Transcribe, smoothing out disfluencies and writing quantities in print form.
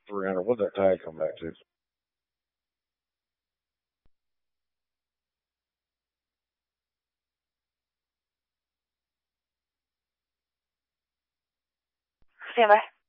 300. What'd that tag come back to? Stand by.